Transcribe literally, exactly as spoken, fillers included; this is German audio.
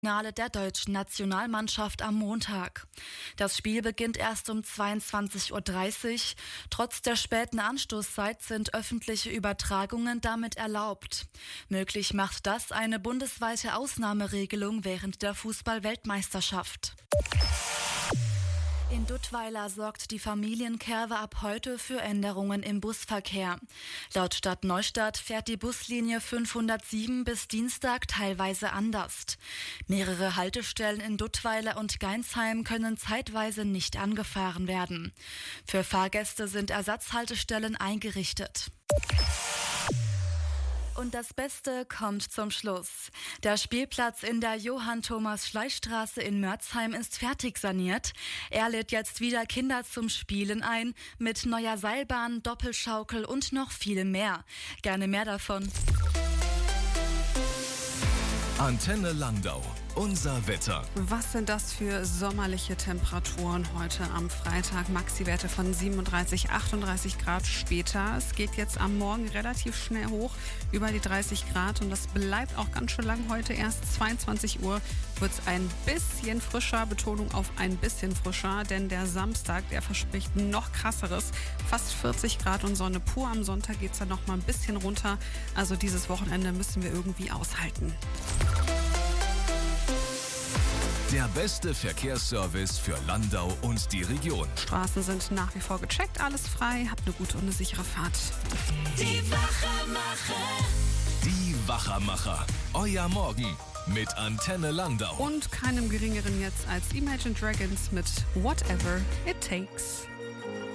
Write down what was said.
Finale der deutschen Nationalmannschaft am Montag. Das Spiel beginnt erst um zweiundzwanzig Uhr dreißig. Trotz der späten Anstoßzeit sind öffentliche Übertragungen damit erlaubt. Möglich macht das eine bundesweite Ausnahmeregelung während der Fußball-Weltmeisterschaft. In Duttweiler sorgt die Familienkerwe ab heute für Änderungen im Busverkehr. Laut Stadt Neustadt fährt die Buslinie fünfhundertsieben bis Dienstag teilweise anders. Mehrere Haltestellen in Duttweiler und Geinsheim können zeitweise nicht angefahren werden. Für Fahrgäste sind Ersatzhaltestellen eingerichtet. Und das Beste kommt zum Schluss. Der Spielplatz in der Johann-Thomas-Schleich-Straße in Mörzheim ist fertig saniert. Er lädt jetzt wieder Kinder zum Spielen ein, mit neuer Seilbahn, Doppelschaukel und noch viel mehr. Gerne mehr davon. Antenne Landau. Unser Wetter. Was sind das für sommerliche Temperaturen heute am Freitag? Maxi-Werte von siebenunddreißig, achtunddreißig Grad später. Es geht jetzt am Morgen relativ schnell hoch über die dreißig Grad und das bleibt auch ganz schön lang heute. Erst zweiundzwanzig Uhr wird es ein bisschen frischer, Betonung auf ein bisschen frischer, denn der Samstag, der verspricht noch krasseres. Fast vierzig Grad und Sonne pur. Am Sonntag geht es dann noch mal ein bisschen runter. Also dieses Wochenende müssen wir irgendwie aushalten. Der beste Verkehrsservice für Landau und die Region. Straßen sind nach wie vor gecheckt, alles frei. Habt eine gute und eine sichere Fahrt. Die Wachermacher. Die Wachermacher. Euer Morgen mit Antenne Landau. Und keinem geringeren jetzt als Imagine Dragons mit Whatever It Takes.